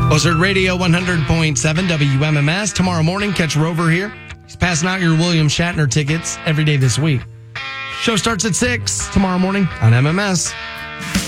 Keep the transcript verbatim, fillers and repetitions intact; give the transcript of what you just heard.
Buzzard Radio one hundred point seven W M M S. Tomorrow morning, catch Rover here. He's passing out your William Shatner tickets every day this week. Show starts at six tomorrow morning on M M S.